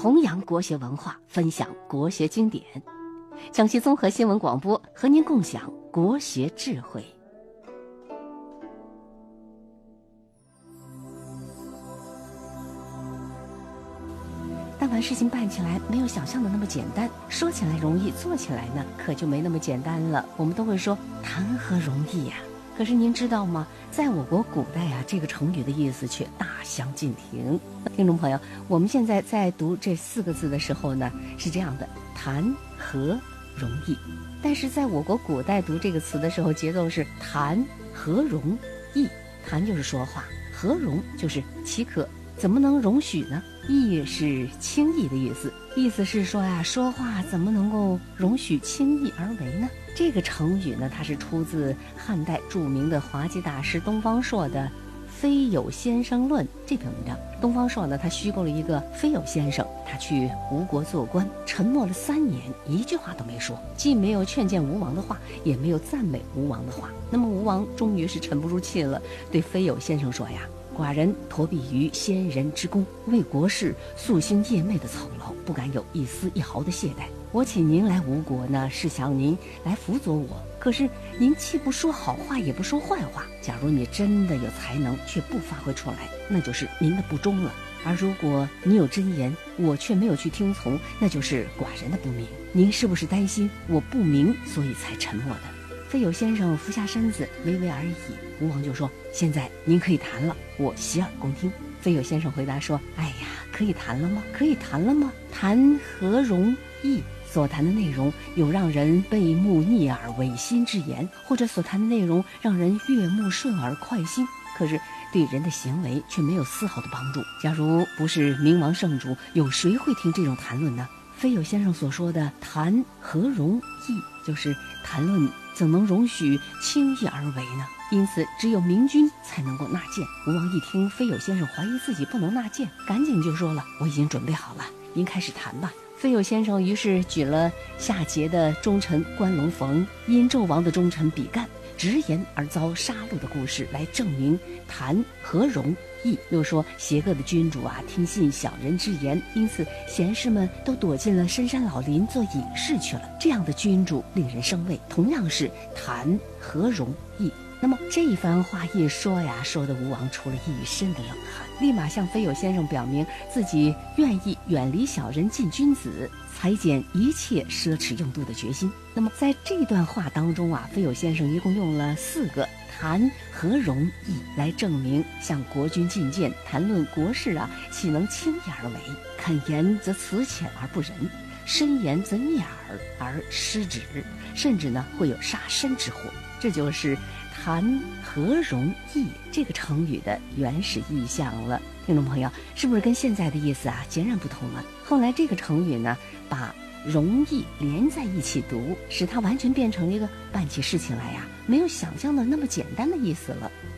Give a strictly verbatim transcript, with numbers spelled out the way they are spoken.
弘扬国学文化，分享国学经典。江西综合新闻广播和您共享国学智慧。但凡事情办起来没有想象的那么简单，说起来容易，做起来呢可就没那么简单了。我们都会说谈何容易呀、啊！可是您知道吗？在我国古代啊，这个成语的意思却大相径庭。听众朋友，我们现在在读这四个字的时候呢，是这样的：谈何容易。但是在我国古代读这个词的时候，节奏是谈何容易。谈就是说话，何容就是岂可，怎么能容许呢？易是轻易的意思，意思是说呀、啊，说话怎么能够容许轻易而为呢？这个成语呢，它是出自汉代著名的滑稽大师东方朔的《非有先生论》这篇文章。东方朔呢，他虚构了一个非有先生，他去吴国做官，沉默了三年，一句话都没说，既没有劝谏吴王的话，也没有赞美吴王的话。那么吴王终于是沉不住气了，对非有先生说呀：“寡人托庇于先人之功，为国事夙兴夜寐的操劳，不敢有一丝一毫的懈怠。我请您来吴国呢，是想您来辅佐我。可是您既不说好话，也不说坏话。假如你真的有才能，却不发挥出来，那就是您的不忠了。而如果你有真言，我却没有去听从，那就是寡人的不明。您是不是担心我不明，所以才沉默的？”非有先生俯下身子，微微而已。吴王就说：“现在您可以谈了，我洗耳恭听。”非有先生回答说：“哎呀，可以谈了吗？可以谈了吗？谈何容易？所谈的内容有让人背目逆耳违心之言，或者所谈的内容让人悦目顺耳快心，可是对人的行为却没有丝毫的帮助。假如不是明王圣主，有谁会听这种谈论呢？”非有先生所说的谈何容易，就是谈论怎能容许轻易而为呢？因此只有明君才能够纳谏。吴王一听非有先生怀疑自己不能纳谏，赶紧就说了：“我已经准备好了，您开始谈吧。”非有先生于是举了夏桀的忠臣关龙逢因纣王的忠臣比干直言而遭杀戮的故事来证明谈何容易。又说邪恶的君主啊，听信小人之言，因此贤士们都躲进了深山老林做隐士去了。这样的君主令人生畏，同样是谈何容易。那么这一番话一说呀，说的吴王出了一身的冷汗，立马向非有先生表明自己愿意远离小人，近君子，裁减一切奢侈用度的决心。那么在这段话当中啊，非有先生一共用了四个谈何容易来证明向国君进谏，谈论国事啊，岂能轻易而为？肯言则辞浅而不仁，深言则逆耳而失职，甚至呢会有杀身之祸。这就是谈何容易这个成语的原始意象了。听众朋友，是不是跟现在的意思啊截然不同了？后来这个成语呢，把容易连在一起读，使它完全变成一个办起事情来呀没有想象的那么简单的意思了。